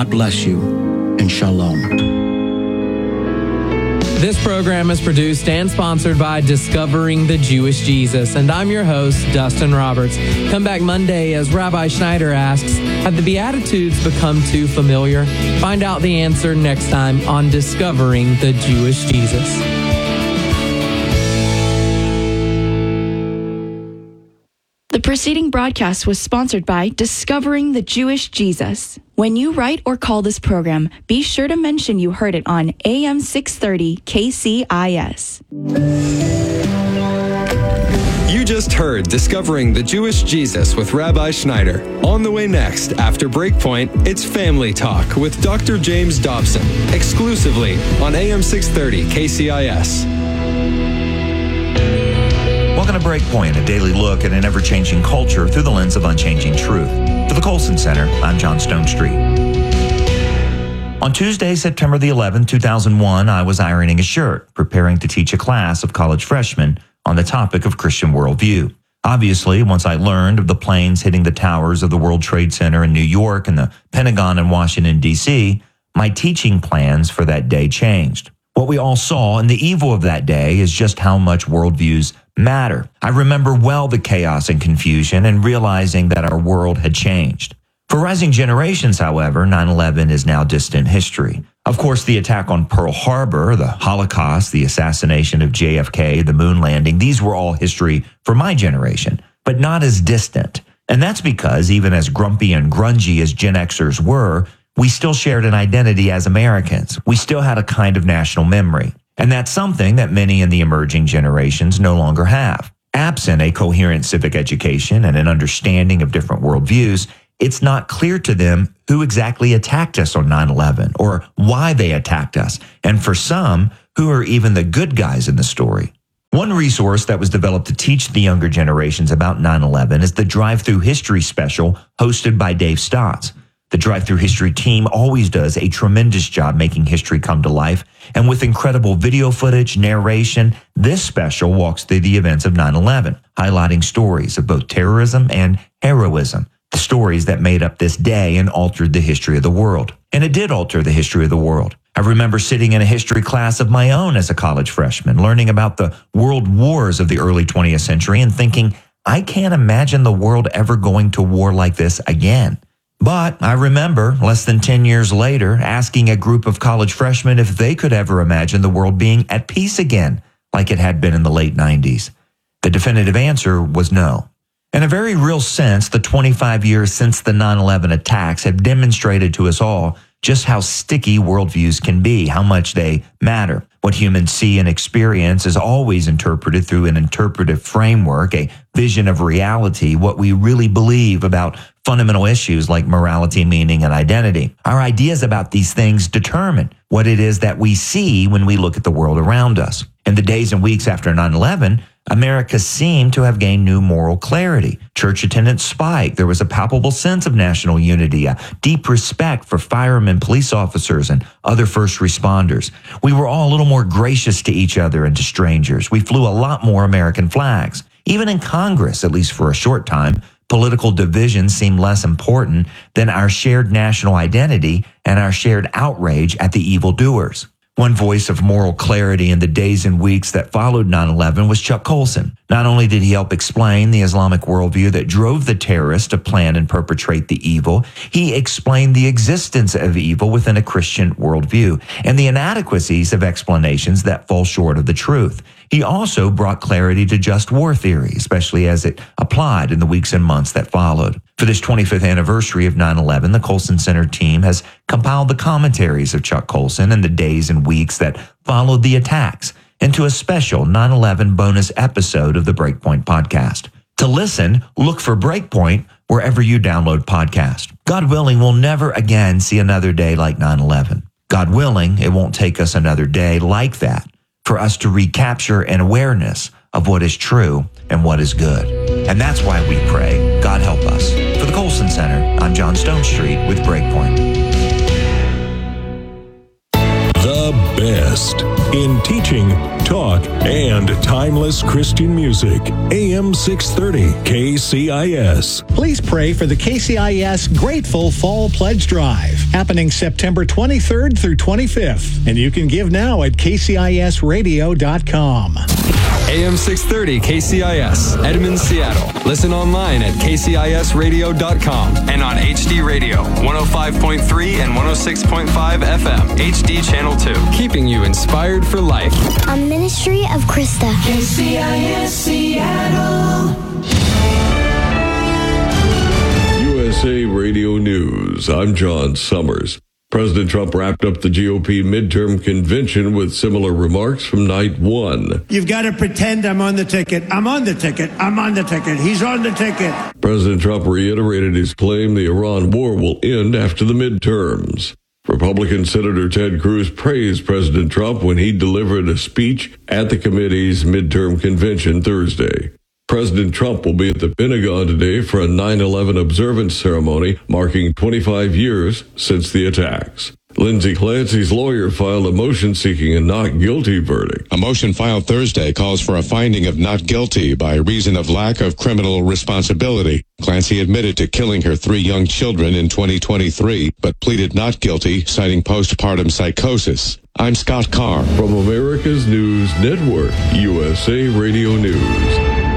God bless you, and shalom. This program is produced and sponsored by Discovering the Jewish Jesus, and I'm your host, Dustin Roberts. Come back Monday as Rabbi Schneider asks, have the Beatitudes become too familiar? Find out the answer next time on Discovering the Jewish Jesus. The preceding broadcast was sponsored by Discovering the Jewish Jesus. When you write or call this program, be sure to mention you heard it on AM 630 KCIS. You just heard Discovering the Jewish Jesus with Rabbi Schneider. On the way next, after Breakpoint, it's Family Talk with Dr. James Dobson, exclusively on AM 630 KCIS. Welcome to Breakpoint, a daily look at an ever-changing culture through the lens of unchanging truth. For the Colson Center, I'm John Stone Street. On Tuesday, September the 11th, 2001, I was ironing a shirt, preparing to teach a class of college freshmen on the topic of Christian worldview. Obviously, once I learned of the planes hitting the towers of the World Trade Center in New York and the Pentagon in Washington, D.C., my teaching plans for that day changed. What we all saw in the evil of that day is just how much worldviews matter. I remember well the chaos and confusion and realizing that our world had changed. For rising generations, however, 9/11 is now distant history. Of course, the attack on Pearl Harbor, the Holocaust, the assassination of JFK, the moon landing, these were all history for my generation, but not as distant. And that's because even as grumpy and grungy as Gen Xers were, we still shared an identity as Americans. We still had a kind of national memory. And that's something that many in the emerging generations no longer have. Absent a coherent civic education and an understanding of different worldviews, it's not clear to them who exactly attacked us on 9/11 or why they attacked us. And for some, who are even the good guys in the story. One resource that was developed to teach the younger generations about 9/11 is the Drive-Thru History special hosted by Dave Stotts. The Drive-Thru History team always does a tremendous job making history come to life, and with incredible video footage, narration, this special walks through the events of 9/11, highlighting stories of both terrorism and heroism, the stories that made up this day and altered the history of the world. And it did alter the history of the world. I remember sitting in a history class of my own as a college freshman, learning about the world wars of the early 20th century and thinking, I can't imagine the world ever going to war like this again. But I remember, less than 10 years later, asking a group of college freshmen if they could ever imagine the world being at peace again, like it had been in the late 90s. The definitive answer was no. In a very real sense, the 25 years since the 9/11 attacks have demonstrated to us all just how sticky worldviews can be, how much they matter. What humans see and experience is always interpreted through an interpretive framework, a vision of reality, what we really believe about fundamental issues like morality, meaning, and identity. Our ideas about these things determine what it is that we see when we look at the world around us. In the days and weeks after 9/11, America seemed to have gained new moral clarity. Church attendance spiked. There was a palpable sense of national unity, a deep respect for firemen, police officers, and other first responders. We were all a little more gracious to each other and to strangers. We flew a lot more American flags. Even in Congress, at least for a short time, political division seemed less important than our shared national identity and our shared outrage at the evildoers. One voice of moral clarity in the days and weeks that followed 9/11 was Chuck Colson. Not only did he help explain the Islamic worldview that drove the terrorists to plan and perpetrate the evil, he explained the existence of evil within a Christian worldview and the inadequacies of explanations that fall short of the truth. He also brought clarity to just war theory, especially as it applied in the weeks and months that followed. For this 25th anniversary of 9/11, the Colson Center team has compiled the commentaries of Chuck Colson in the days and weeks that followed the attacks into a special 9/11 bonus episode of the Breakpoint podcast. To listen, look for Breakpoint wherever you download podcasts. God willing, we'll never again see another day like 9/11. God willing, it won't take us another day like that for us to recapture an awareness of what is true and what is good. And that's why we pray, God help us. For the Colson Center, I'm John Stone Street with Breakpoint. The best in teaching, talk, and timeless Christian music. AM 630 KCIS. Please pray for the KCIS Grateful Fall Pledge Drive. happening September 23rd through 25th. And you can give now at kcisradio.com. AM 630 KCIS, Edmond, Seattle. Listen online at kcisradio.com and on HD Radio, 105.3 and 106.5 FM, HD Channel 2. Keeping you inspired for life. A ministry of Krista. KCIS Seattle. USA Radio News. I'm John Summers. President Trump wrapped up the GOP midterm convention with similar remarks from night one. You've got to pretend I'm on the ticket. I'm on the ticket. I'm on the ticket. He's on the ticket. President Trump reiterated his claim the Iran war will end after the midterms. Republican Senator Ted Cruz praised President Trump when he delivered a speech at the committee's midterm convention Thursday. President Trump will be at the Pentagon today for a 9/11 observance ceremony marking 25 years since the attacks. Lindsay Clancy's lawyer filed a motion seeking a not guilty verdict. A motion filed Thursday calls for a finding of not guilty by reason of lack of criminal responsibility. Clancy admitted to killing her 3 young children in 2023, but pleaded not guilty, citing postpartum psychosis. I'm Scott Carr. From America's News Network, USA Radio News.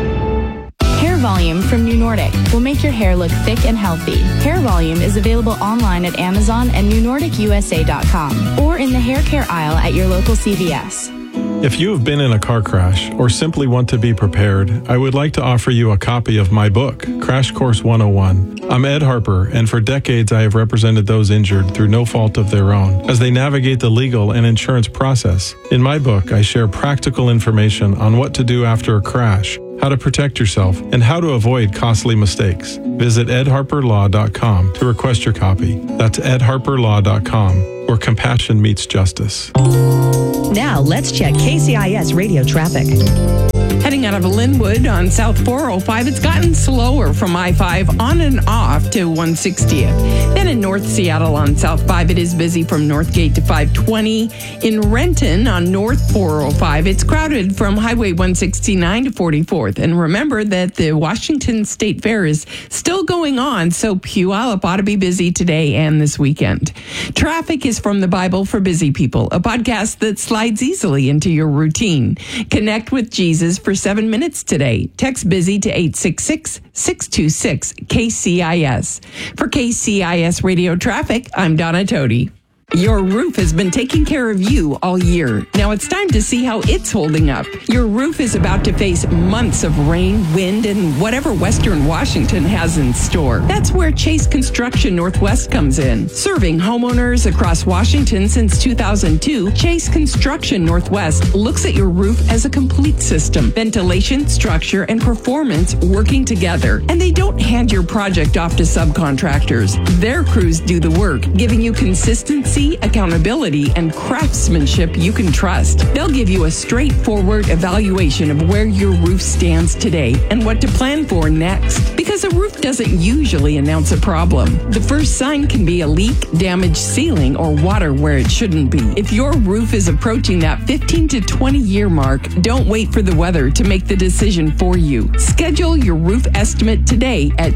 Hair Volume from New Nordic will make your hair look thick and healthy. Hair Volume is available online at Amazon and NewNordicUSA.com or in the hair care aisle at your local CVS. If you have been in a car crash or simply want to be prepared, I would like to offer you a copy of my book, Crash Course 101. I'm Ed Harper, and for decades I have represented those injured through no fault of their own as they navigate the legal and insurance process. In my book, I share practical information on what to do after a crash, how to protect yourself, and how to avoid costly mistakes. Visit edharperlaw.com to request your copy. That's edharperlaw.com, where compassion meets justice. Now let's check KCIS radio traffic. Heading out of Linwood on South 405, it's gotten slower from I-5 on and off to 160th. Then in North Seattle on South 5, it is busy from Northgate to 520. In Renton on North 405, it's crowded from Highway 169 to 44th. And remember that the Washington State Fair is still going on, so Puyallup ought to be busy today and this weekend. Traffic is from the Bible for Busy People, a podcast that slides easily into your routine. Connect with Jesus for 7 minutes today. Text BUSY to 866-626-KCIS. For KCIS Radio Traffic, I'm Donna Toti. Your roof has been taking care of you all year. Now it's time to see how it's holding up. Your roof is about to face months of rain, wind, and whatever Western Washington has in store. That's where Chase Construction Northwest comes in. Serving homeowners across Washington since 2002, Chase Construction Northwest looks at your roof as a complete system. Ventilation, structure, and performance working together. And they don't hand your project off to subcontractors. Their crews do the work, giving you consistency, accountability, and craftsmanship you can trust. They'll give you a straightforward evaluation of where your roof stands today and what to plan for next. Because a roof doesn't usually announce a problem. The first sign can be a leak, damaged ceiling, or water where it shouldn't be. If your roof is approaching that 15 to 20 year mark, don't wait for the weather to make the decision for you. Schedule your roof estimate today at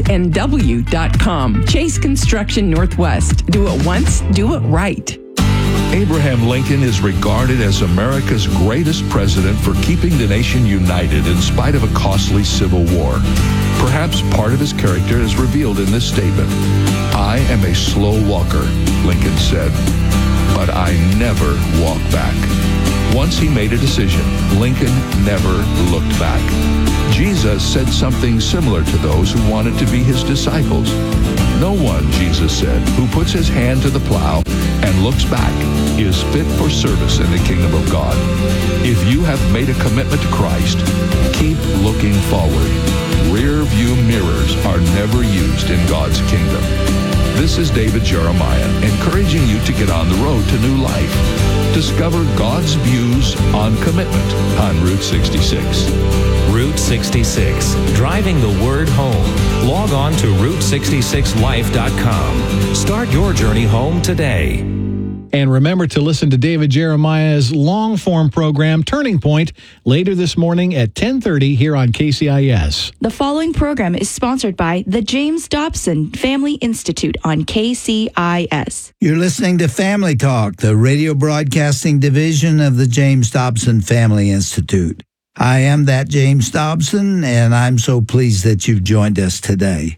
chasenw.com. Chase Construction Northwest. Do it once, do it right. Abraham Lincoln is regarded as America's greatest president for keeping the nation united in spite of a costly civil war. Perhaps part of his character is revealed in this statement. I am a slow walker, Lincoln said, but I never walk back. Once he made a decision, Lincoln never looked back. Jesus said something similar to those who wanted to be his disciples. No one, Jesus said, who puts his hand to the plow and looks back is fit for service in the kingdom of God. If you have made a commitment to Christ, keep looking forward. Rear view mirrors are never used in God's kingdom. This is David Jeremiah, encouraging you to get on the road to new life. Discover God's views on commitment on Route 66. Route 66, driving the word home. Log on to Route66Life.com. Start your journey home today. And remember to listen to David Jeremiah's long-form program, Turning Point, later this morning at 10:30 here on KCIS. The following program is sponsored by the James Dobson Family Institute on KCIS. You're listening to Family Talk, the radio broadcasting division of the James Dobson Family Institute. I am that James Dobson, and I'm so pleased that you've joined us today.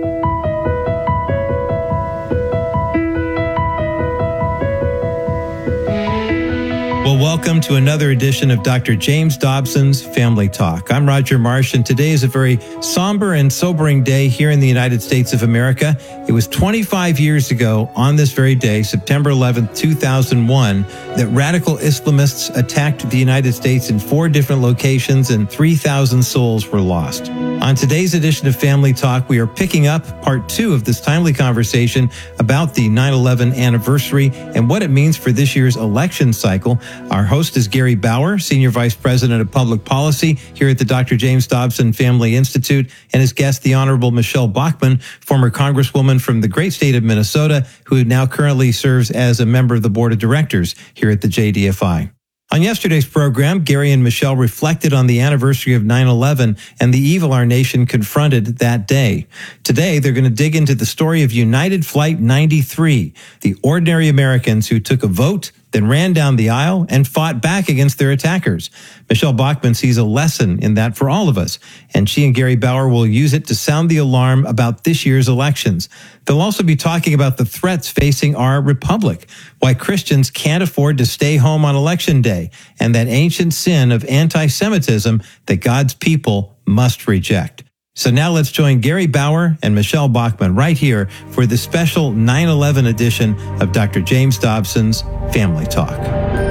Well, welcome to another edition of Dr. James Dobson's Family Talk. I'm Roger Marsh, and today is a very somber and sobering day here in the United States of America. It was 25 years ago on this very day, September 11th, 2001, that radical Islamists attacked the United States in 4 different locations and 3,000 souls were lost. On today's edition of Family Talk, we are picking up part 2 of this timely conversation about the 9/11 anniversary and what it means for this year's election cycle. Our host is Gary Bauer, Senior Vice President of Public Policy here at the Dr. James Dobson Family Institute, and his guest, the Honorable Michelle Bachmann, former Congresswoman from the great state of Minnesota, who now currently serves as a member of the Board of Directors here at the JDFI. On yesterday's program, Gary and Michelle reflected on the anniversary of 9/11 and the evil our nation confronted that day. Today, they're going to dig into the story of United Flight 93, the ordinary Americans who took a vote, then ran down the aisle and fought back against their attackers. Michelle Bachmann sees a lesson in that for all of us, and she and Gary Bauer will use it to sound the alarm about this year's elections. They'll also be talking about the threats facing our republic, why Christians can't afford to stay home on Election Day, and that ancient sin of anti-Semitism that God's people must reject. So now let's join Gary Bauer and Michelle Bachmann right here for the special 9/11 edition of Dr. James Dobson's Family Talk.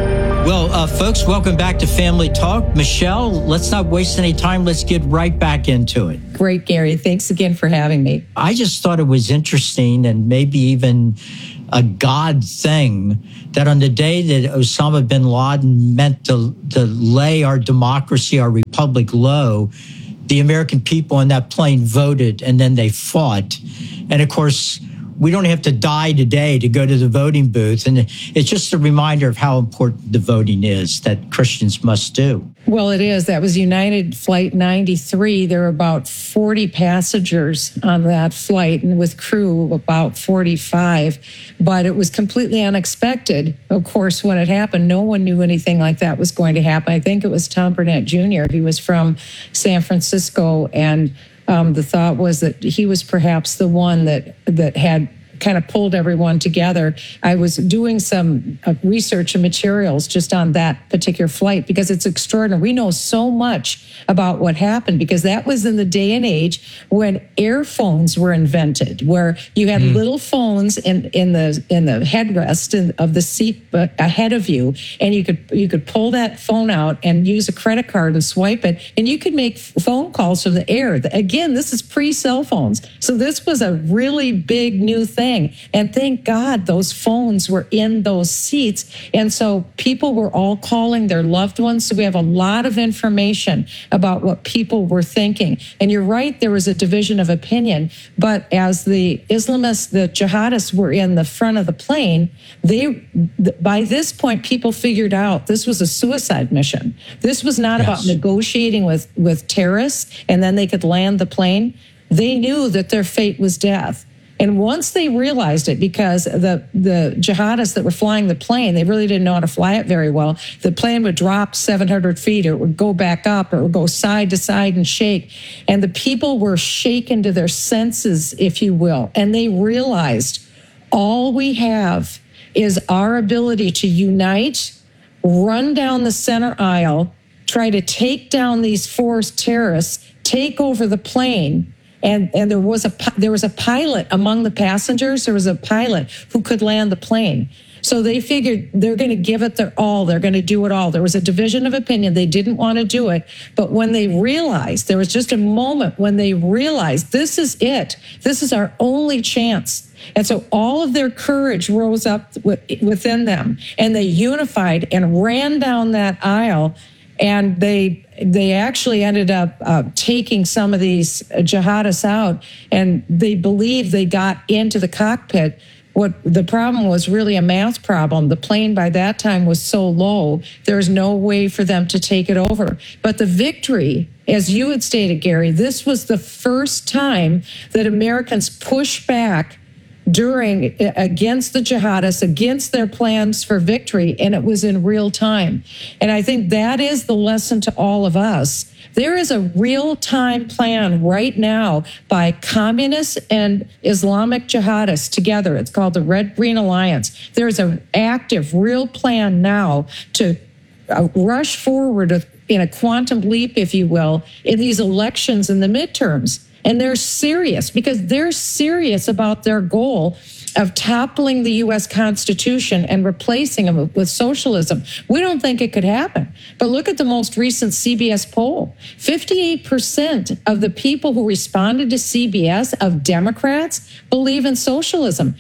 Well, folks, welcome back to Family Talk. Michelle, let's not waste any time. Let's get right back into it. Great, Gary. Thanks again for having me. I just thought it was interesting and maybe even a God thing that on the day that Osama bin Laden meant to lay our democracy, our republic low, the American people on that plane voted and then they fought. And of course, we don't have to die today to go to the voting booth. And it's just a reminder of how important the voting is that Christians must do. Well, it is. That was United Flight 93. There were about 40 passengers on that flight, and with crew, about 45. But it was completely unexpected. Of course, when it happened, no one knew anything like that was going to happen. I think it was Tom Burnett Jr. He was from San Francisco, and the thought was that he was perhaps the one that had kind of pulled everyone together. I was doing some research and materials just on that particular flight because it's extraordinary. We know so much about what happened because that was in the day and age when airphones were invented, where you had little phones in the headrest of the seat ahead of you, and you could pull that phone out and use a credit card and swipe it, and you could make phone calls from the air. Again, this is pre-cell phones, so this was a really big new thing. And thank God those phones were in those seats. And so people were all calling their loved ones. So we have a lot of information about what people were thinking. And you're right, there was a division of opinion. But as the Islamists, the jihadists were in the front of the plane, by this point, people figured out this was a suicide mission. This was not about negotiating with terrorists and then they could land the plane. They knew that their fate was death. And once they realized it, because the jihadists that were flying the plane, they really didn't know how to fly it very well. The plane would drop 700 feet, or it would go back up, or it would go side to side and shake. And the people were shaken to their senses, if you will. And they realized all we have is our ability to unite, run down the center aisle, try to take down these 4 terrorists, take over the plane. And there was a pilot among the passengers. There was a pilot who could land the plane. So they figured they're going to give it their all. They're going to do it all. There was a division of opinion. They didn't want to do it. But when they realized, there was just a moment when they realized this is it. This is our only chance. And so all of their courage rose up within them, and they unified and ran down that aisle. And they actually ended up taking some of these jihadists out, and they believed they got into the cockpit What the problem was really a math problem. The plane by that time was so low, there was no way for them to take it over. But the victory, as you had stated, Gary, this was the first time that Americans pushed back against the jihadists, against their plans for victory, and it was in real time. And I think that is the lesson to all of us. There is a real-time plan right now by communists and Islamic jihadists together. It's called the Red Green Alliance. There's an active, real plan now to rush forward in a quantum leap, if you will, in these elections and the midterms. And they're serious because they're serious about their goal of toppling the U.S. Constitution and replacing them with socialism. We don't think it could happen. But look at the most recent CBS poll. 58% of the people who responded to CBS of Democrats believe in socialism.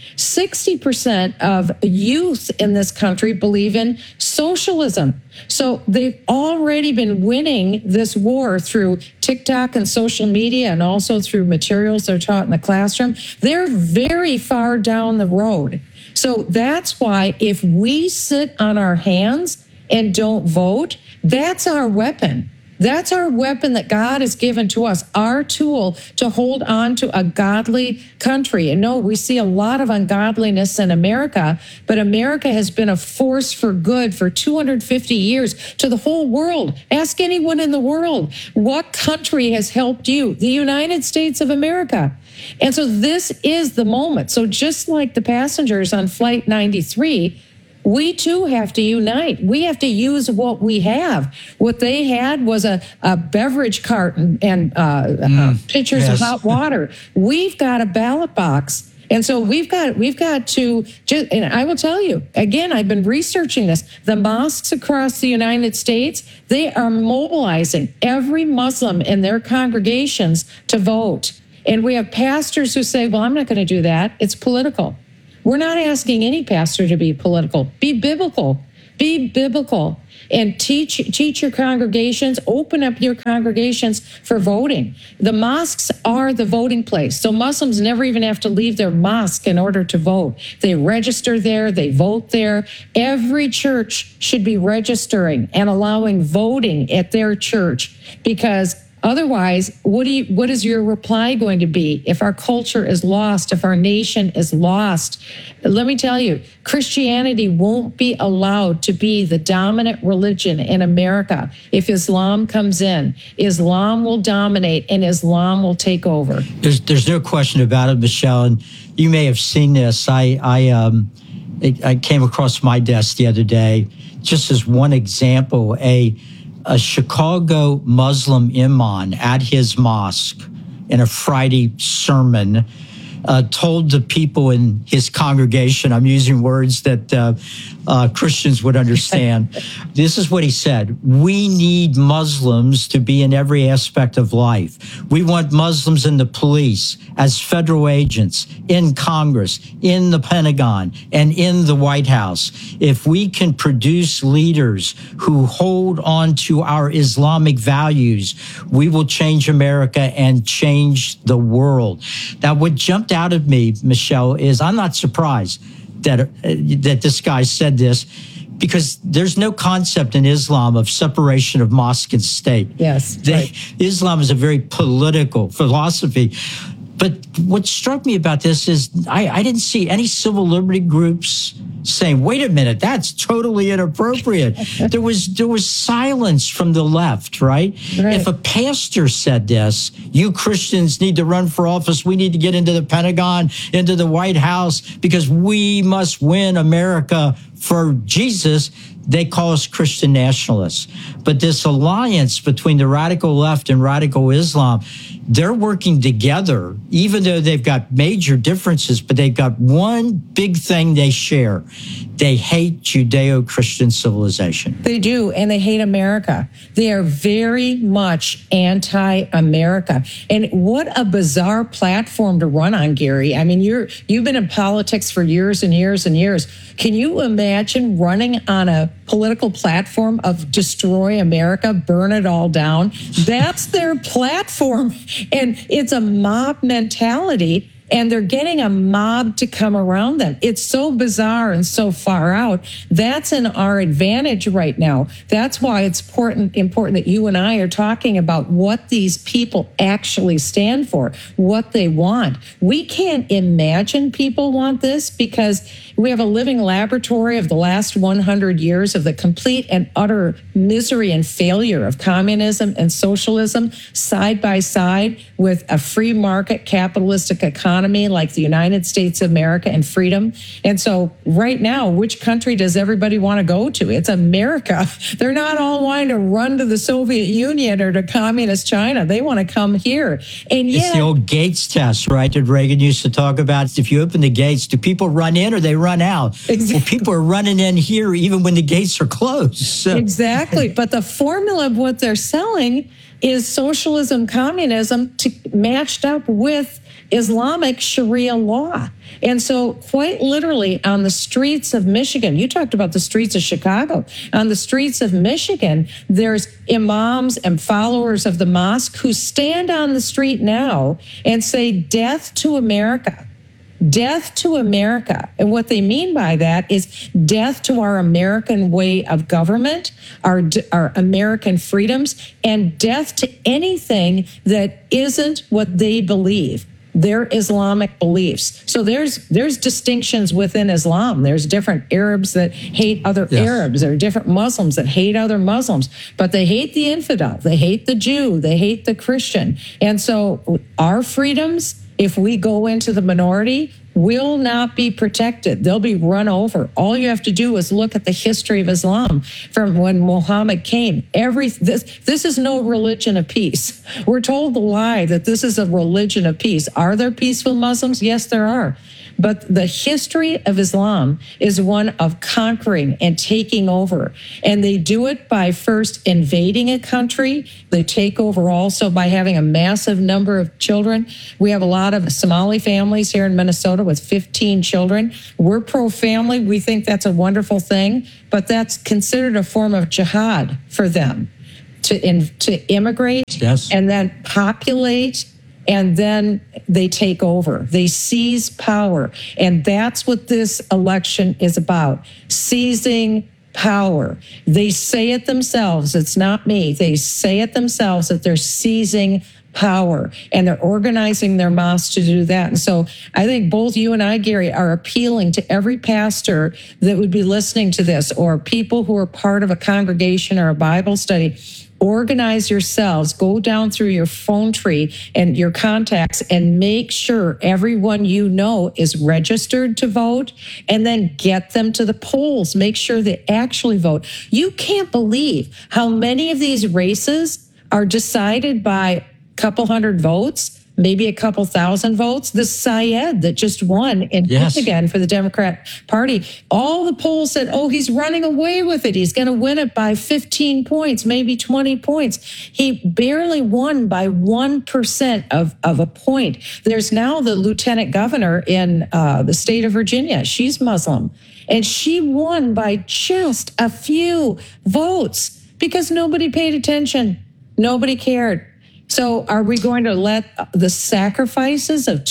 60% of youth in this country believe in socialism. So they've already been winning this war through TikTok and social media and also through materials they're taught in the classroom. They're very far down the road. So that's why if we sit on our hands and don't vote, that's our weapon. That's our weapon that God has given to us, our tool to hold on to a godly country. And no, we see a lot of ungodliness in America, but America has been a force for good for 250 years to the whole world. Ask anyone in the world, what country has helped you? The United States of America. And so this is the moment. So just like the passengers on Flight 93, we too have to unite. We have to use what we have. What they had was a beverage carton and pitchers of hot water. We've got a ballot box. And so we've got to just, and I will tell you, again, I've been researching this. The mosques across the United States, they are mobilizing every Muslim in their congregations to vote. And we have pastors who say, well, I'm not going to do that. It's political. We're not asking any pastor to be political. Be biblical. Be biblical. And teach your congregations, open up your congregations for voting. The mosques are the voting place. So Muslims never even have to leave their mosque in order to vote. They register there, they vote there. Every church should be registering and allowing voting at their church, because otherwise, what is your reply going to be if our culture is lost, if our nation is lost? Let me tell you, Christianity won't be allowed to be the dominant religion in America. If Islam comes in, Islam will dominate and Islam will take over. There's no question about it, Michelle, and you may have seen this. I came across my desk the other day, just as one example, a Chicago Muslim imam at his mosque in a Friday sermon told the people in his congregation, I'm using words that Christians would understand. This is what he said: we need Muslims to be in every aspect of life. We want Muslims in the police, as federal agents, in Congress, in the Pentagon, and in the White House. If we can produce leaders who hold on to our Islamic values, we will change America and change the world. Now, what jumped out at me, Michelle, is I'm not surprised that this guy said this, because there's no concept in Islam of separation of mosque and state. Yes, right. Islam is a very political philosophy. But what struck me about this is I didn't see any civil liberty groups saying, wait a minute, that's totally inappropriate. There was silence from the left, right? If a pastor said this, you Christians need to run for office, we need to get into the Pentagon, into the White House, because we must win America for Jesus, they call us Christian nationalists. But this alliance between the radical left and radical Islam, they're working together, even though they've got major differences, but they've got one big thing they share. They hate Judeo-Christian civilization. They do, and they hate America. They are very much anti-America. And what a bizarre platform to run on, Gary. I mean, you've been in politics for years and years and years. Can you imagine running on a political platform of destroy America, burn it all down? That's their platform. And it's a mob mentality. and they're getting a mob to come around them. It's so bizarre and so far out. That's in our advantage right now. That's why it's important that you and I are talking about what these people actually stand for, what they want. We can't imagine people want this because we have a living laboratory of the last 100 years of the complete and utter misery and failure of communism and socialism side by side with a free market capitalistic economy like the United States of America and freedom. And so right now, which country does everybody want to go to? It's America. They're not all wanting to run to the Soviet Union or to communist China. They want to come here. And it's the old Gates test, right, that Reagan used to talk about. If you open the gates, do people run in or they run out? Exactly. Well, people are running in here even when the gates are closed. So. Exactly. But the formula of what they're selling is socialism, communism matched up with Islamic Sharia law. And so quite literally on the streets of Michigan, you talked about the streets of Chicago, on the streets of Michigan, there's imams and followers of the mosque who stand on the street now and say, "Death to America. Death to America." And what they mean by that is death to our American way of government, our American freedoms, and death to anything that isn't what they believe, their Islamic beliefs. So there's distinctions within Islam. There's different Arabs that hate other Arabs. There are different Muslims that hate other Muslims, but they hate the infidel. They hate the Jew. They hate the Christian. And so our freedoms, if we go into the minority, will not be protected. They'll be run over. All you have to do is look at the history of Islam from when Muhammad came. This is no religion of peace. We're told the lie that this is a religion of peace. Are there peaceful Muslims? Yes, there are. But the history of Islam is one of conquering and taking over. And they do it by first invading a country. They take over also by having a massive number of children. We have a lot of Somali families here in Minnesota with 15 children. We're pro-family. We think that's a wonderful thing, but that's considered a form of jihad for them to immigrate and then populate. And then they take over. They seize power. And that's what this election is about, seizing power. They say it themselves. It's not me. They say it themselves that they're seizing power, and they're organizing their mosques to do that. And so I think both you and I, Gary, are appealing to every pastor that would be listening to this, or people who are part of a congregation or a Bible study. Organize yourselves, go down through your phone tree and your contacts and make sure everyone you know is registered to vote, and then get them to the polls. Make sure they actually vote. You can't believe how many of these races are decided by a couple hundred votes, maybe a couple thousand votes. The Syed that just won in Michigan for the Democrat Party, all the polls said, oh, he's running away with it. He's going to win it by 15 points, maybe 20 points. He barely won by 1% of a point. There's now the lieutenant governor in the state of Virginia. She's Muslim, and she won by just a few votes because nobody paid attention. Nobody cared. So are we going to let the sacrifices of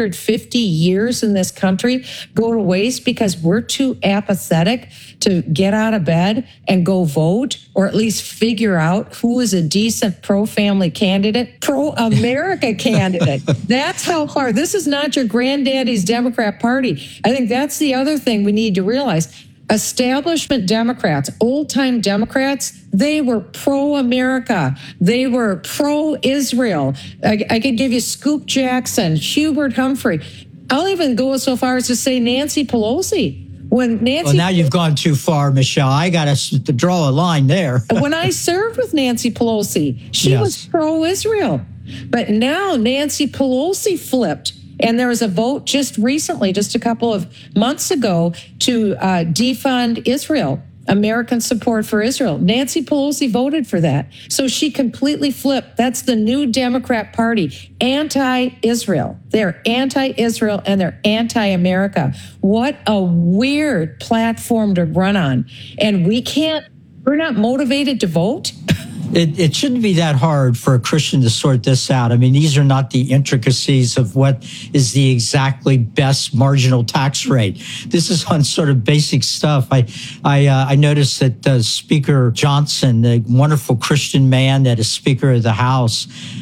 250 years in this country go to waste because we're too apathetic to get out of bed and go vote, or at least figure out who is a decent pro-family candidate, pro-America candidate? That's how hard. This is not your granddaddy's Democrat Party. I think that's the other thing we need to realize. Establishment Democrats, old-time Democrats, they were pro-America. They were pro-Israel. I could give you Scoop Jackson, Hubert Humphrey. I'll even go so far as to say Nancy Pelosi. When Nancy, well, now you've gone too far, Michelle. I got to draw a line there. When I served with Nancy Pelosi, she was pro-Israel. But now Nancy Pelosi flipped. And there was a vote just recently, just a couple of months ago, to defund Israel, American support for Israel. Nancy Pelosi voted for that. So she completely flipped. That's the new Democrat Party, anti-Israel. They're anti-Israel and they're anti-America. What a weird platform to run on. And we're not motivated to vote. It shouldn't be that hard for a Christian to sort this out. I mean, these are not the intricacies of what is the exactly best marginal tax rate. This is on sort of basic stuff. I noticed that Speaker Johnson, a wonderful Christian man that is Speaker of the House,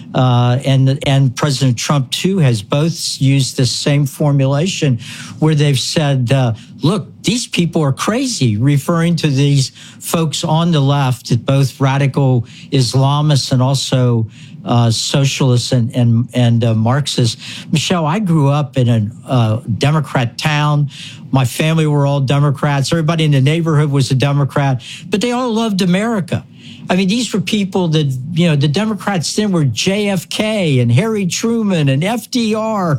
and President Trump, too, has both used this same formulation where they've said, look, these people are crazy, referring to these folks on the left, both radical Islamists and also socialists and Marxists. Michelle, I grew up in a Democrat town. My family were all Democrats. Everybody in the neighborhood was a Democrat, but they all loved America. I mean, these were people that, the Democrats then were JFK and Harry Truman and FDR,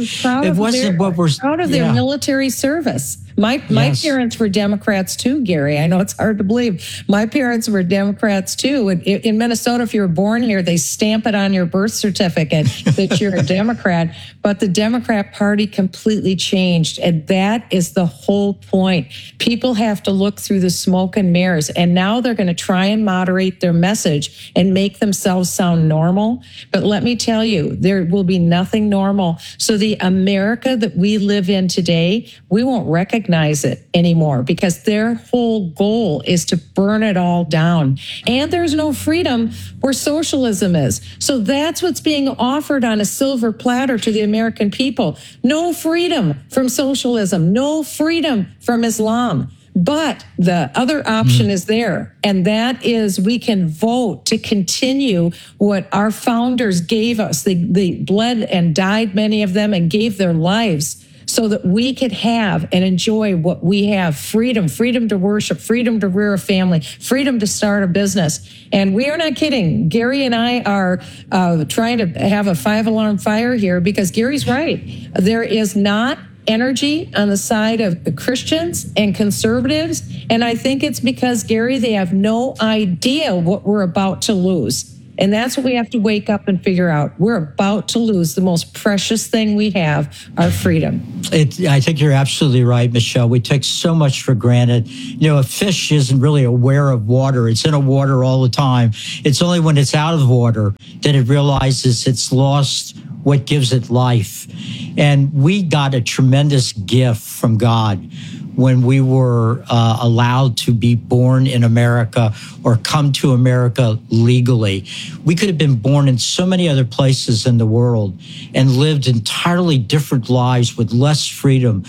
it wasn't what we're proud of their military service. My parents were Democrats too, Gary. I know it's hard to believe. My parents were Democrats too. In Minnesota, if you were born here, they stamp it on your birth certificate that you're a Democrat. But the Democrat Party completely changed. And that is the whole point. People have to look through the smoke and mirrors. And now they're going to try and moderate their message and make themselves sound normal. But let me tell you, there will be nothing normal. So the America that we live in today, we won't recognize it anymore because their whole goal is to burn it all down. And there's no freedom where socialism is. So that's what's being offered on a silver platter to the American people. No freedom from socialism, no freedom from Islam. But the other option is there, and that is we can vote to continue what our founders gave us. They bled and died, many of them, and gave their lives so that we could have and enjoy what we have. Freedom to worship, freedom to rear a family, freedom to start a business. And we are not kidding. Gary and I are trying to have a 5-alarm fire here because Gary's right. There is not energy on the side of Christians and conservatives. And I think it's because, Gary, they have no idea what we're about to lose. And that's what we have to wake up and figure out. We're about to lose the most precious thing we have, our freedom. I think you're absolutely right, Michelle. We take so much for granted. A fish isn't really aware of water. It's in a water all the time. It's only when it's out of water that it realizes it's lost what gives it life. And we got a tremendous gift from God when we were allowed to be born in America or come to America legally. We could have been born in so many other places in the world and lived entirely different lives with less freedom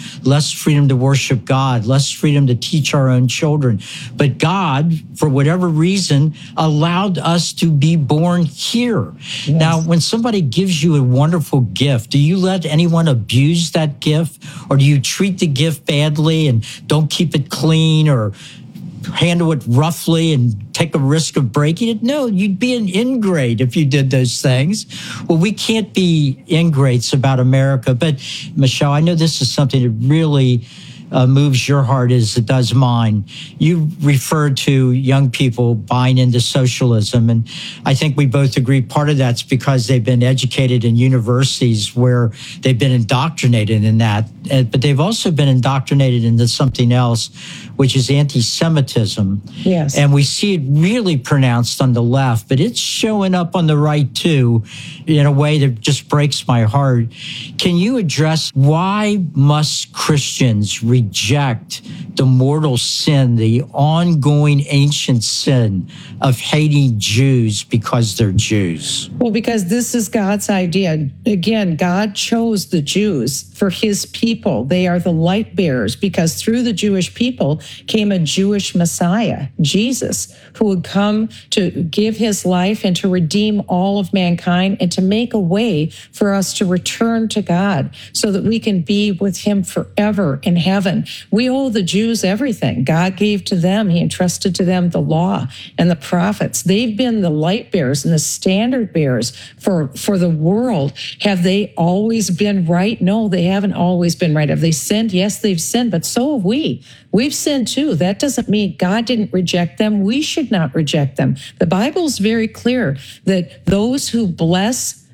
to worship God, less freedom to teach our own children. But God, for whatever reason, allowed us to be born here. Yes. Now, when somebody gives you a wonderful gift, do you let anyone abuse that gift? Or do you treat the gift badly and don't keep it clean or handle it roughly and take a risk of breaking it? No, you'd be an ingrate if you did those things. Well, we can't be ingrates about America. But, Michelle, I know this is something that really moves your heart as it does mine. You referred to young people buying into socialism, and I think we both agree part of that's because they've been educated in universities where they've been indoctrinated in that, but they've also been indoctrinated into something else, which is anti-Semitism. Yes. And we see it really pronounced on the left, but it's showing up on the right too in a way that just breaks my heart. Can you address why must Christians reject the mortal sin, the ongoing ancient sin of hating Jews because they're Jews? Well, because this is God's idea. Again, God chose the Jews for his people. They are the light bearers because through the Jewish people came a Jewish Messiah, Jesus, who would come to give his life and to redeem all of mankind and to make a way for us to return to God so that we can be with him forever in heaven. We owe the Jews everything. God gave to them, he entrusted to them the law and the prophets. They've been the light bearers and the standard bearers for the world. Have they always been right? No, they haven't always been right. Have they sinned? Yes, they've sinned, but so have we. We've sinned too. That doesn't mean God didn't reject them. We should not reject them. The Bible's very clear that those who bless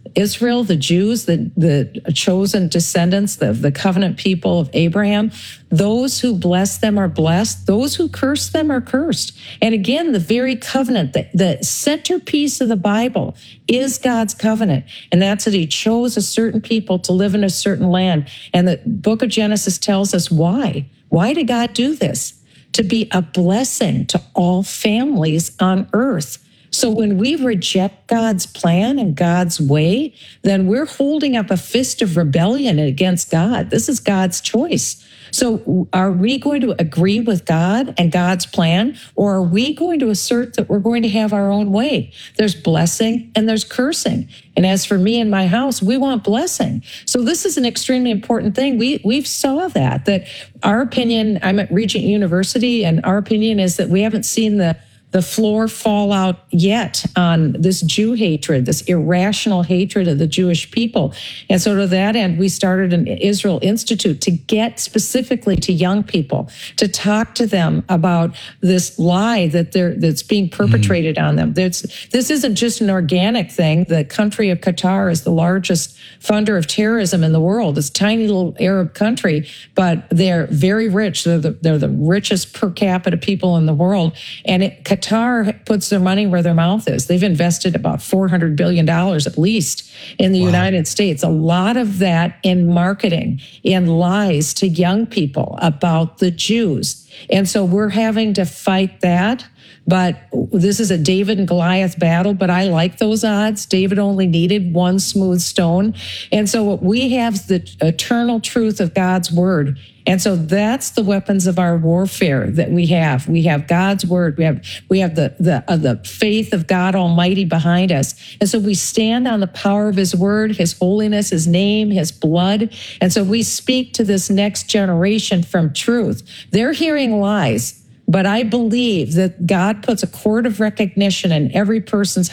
Israel, the Jews, the chosen descendants, the covenant people of Abraham, those who bless them are blessed. Those who curse them are cursed. And again, the very covenant, the centerpiece of the Bible is God's covenant. And that's that he chose a certain people to live in a certain land. And the book of Genesis tells us why. Why did God do this? To be a blessing to all families on earth. So when we reject God's plan and God's way, then we're holding up a fist of rebellion against God. This is God's choice. So are we going to agree with God and God's plan, or are we going to assert that we're going to have our own way? There's blessing and there's cursing. And as for me and my house, we want blessing. So this is an extremely important thing. We've saw that our opinion, I'm at Regent University, and our opinion is that we haven't seen the floor fall out yet on this Jew hatred, this irrational hatred of the Jewish people. And so to that end, we started an Israel Institute to get specifically to young people, to talk to them about this lie that's being perpetrated on them. This isn't just an organic thing. The country of Qatar is the largest funder of terrorism in the world. It's a tiny little Arab country, but they're very rich. They're the richest per capita people in the world. And Qatar puts their money where their mouth is. They've invested about $400 billion at least in the United States. A lot of that in marketing, in lies to young people about the Jews. And so we're having to fight that. But this is a David and Goliath battle, but I like those odds. David only needed one smooth stone. And so what we have is the eternal truth of God's word. And so that's the weapons of our warfare that we have. We have God's word. We have the faith of God Almighty behind us. And so we stand on the power of his word, his holiness, his name, his blood. And so we speak to this next generation from truth. They're hearing lies. But I believe that God puts a cord of recognition in every person's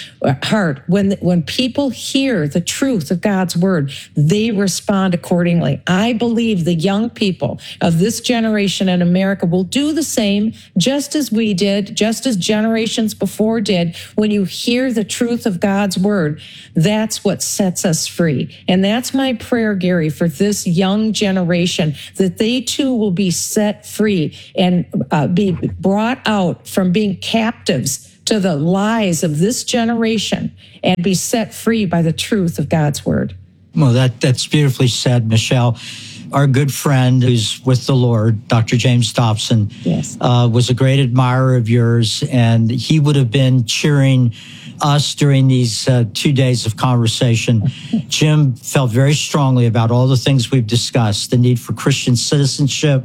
heart. When people hear the truth of God's word, they respond accordingly. I believe the young people of this generation in America will do the same, just as we did, just as generations before did. When you hear the truth of God's word, that's what sets us free. And that's my prayer, Gary, for this young generation, that they too will be set free and be brought out from being captives to the lies of this generation and be set free by the truth of God's word. Well, that's beautifully said, Michelle. Our good friend who's with the Lord, Dr. James Dobson, was a great admirer of yours, and he would have been cheering us during these 2 days of conversation. Jim felt very strongly about all the things we've discussed, the need for Christian citizenship,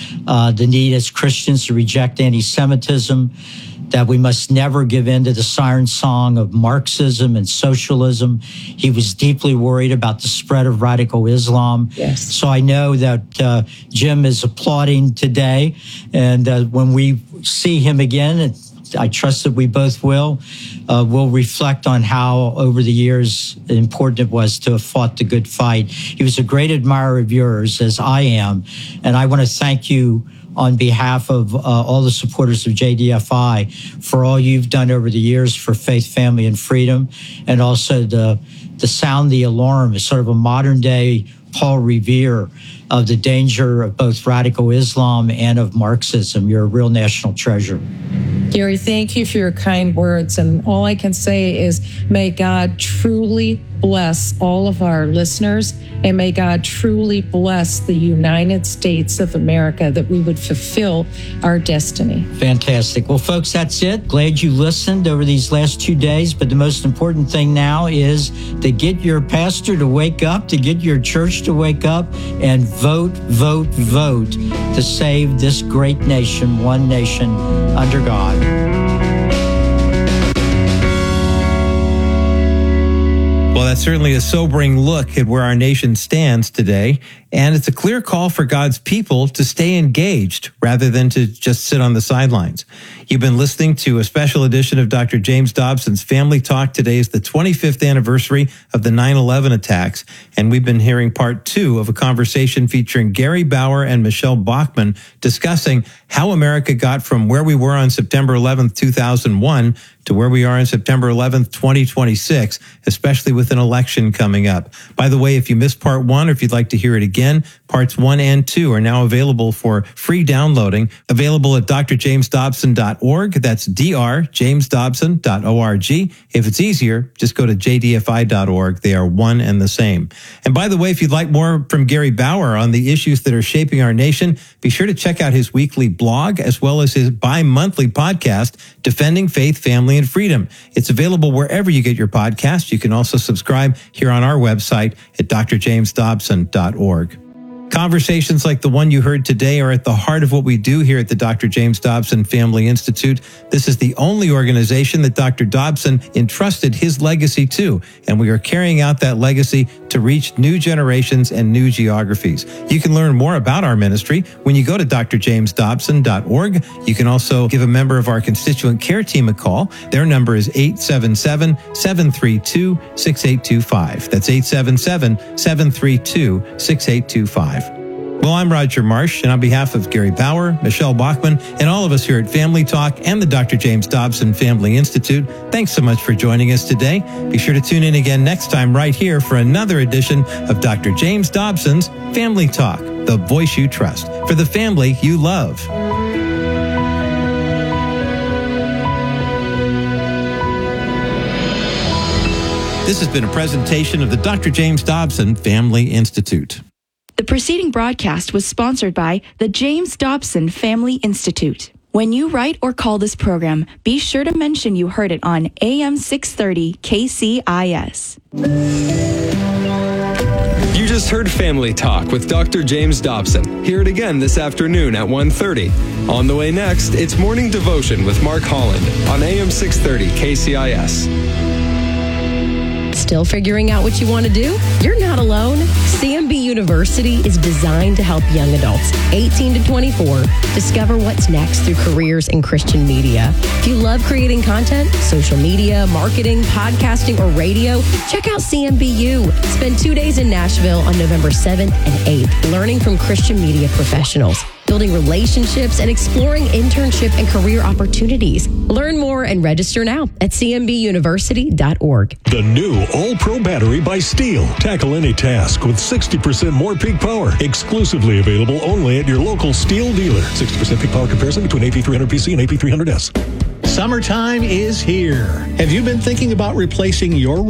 the need as Christians to reject anti-Semitism, that we must never give in to the siren song of Marxism and socialism. He was deeply worried about the spread of radical Islam. Yes. So I know that Jim is applauding today, and when we see him again, I trust that we both will. We'll reflect on how, over the years, important it was to have fought the good fight. He was a great admirer of yours, as I am, and I want to thank you on behalf of all the supporters of JDFI for all you've done over the years for faith, family, and freedom, and also to sound the alarm as sort of a modern-day Paul Revere of the danger of both radical Islam and of Marxism. You're a real national treasure. Gary, thank you for your kind words. And all I can say is, may God truly bless all of our listeners, and may God truly bless the United States of America, that we would fulfill our destiny. Fantastic. Well, folks, that's it. Glad you listened over these last 2 days. But the most important thing now is to get your pastor to wake up, to get your church to wake up, and vote, vote, vote to save this great nation, one nation under God. Well, that's certainly a sobering look at where our nation stands today, and it's a clear call for God's people to stay engaged rather than to just sit on the sidelines. You've been listening to a special edition of Dr. James Dobson's Family Talk. Today is the 25th anniversary of the 9/11 attacks, and we've been hearing part 2 of a conversation featuring Gary Bauer and Michelle Bachmann discussing how America got from where we were on September 11th, 2001 to where we are on September 11th, 2026, especially with an election coming up. By the way, if you missed part 1 or if you'd like to hear it again, parts 1 and 2 are now available for free downloading, available at drjamesdobson.org. That's drjamesdobson.org. If it's easier, just go to jdfi.org. They are one and the same. And by the way, if you'd like more from Gary Bauer on the issues that are shaping our nation, be sure to check out his weekly blog as well as his bi-monthly podcast, Defending Faith, Family, and Freedom. It's available wherever you get your podcasts. You can also subscribe here on our website at drjamesdobson.org. Conversations like the one you heard today are at the heart of what we do here at the Dr. James Dobson Family Institute. This is the only organization that Dr. Dobson entrusted his legacy to, and we are carrying out that legacy to reach new generations and new geographies. You can learn more about our ministry when you go to drjamesdobson.org. You can also give a member of our constituent care team a call. Their number is 877-732-6825. That's 877-732-6825. Well, I'm Roger Marsh, and on behalf of Gary Bauer, Michelle Bachman, and all of us here at Family Talk and the Dr. James Dobson Family Institute, thanks so much for joining us today. Be sure to tune in again next time right here for another edition of Dr. James Dobson's Family Talk, the voice you trust, for the family you love. This has been a presentation of the Dr. James Dobson Family Institute. The preceding broadcast was sponsored by the James Dobson Family Institute. When you write or call this program, be sure to mention you heard it on AM 630 KCIS. You just heard Family Talk with Dr. James Dobson. Hear it again this afternoon at 1:30. On the way next, it's Morning Devotion with Mark Holland on AM 630 KCIS. Still figuring out what you want to do? You're not alone. CMB University is designed to help young adults, 18 to 24, discover what's next through careers in Christian media. If you love creating content, social media, marketing, podcasting, or radio, check out CMBU. Spend 2 days in Nashville on November 7th and 8th, learning from Christian media professionals, building relationships, and exploring internship and career opportunities. Learn more and register now at cmbuniversity.org. The new All-Pro battery by Steel. Tackle any task with 60% more peak power. Exclusively available only at your local Steel dealer. 60% peak power comparison between AP300PC and AP300S. Summertime is here. Have you been thinking about replacing your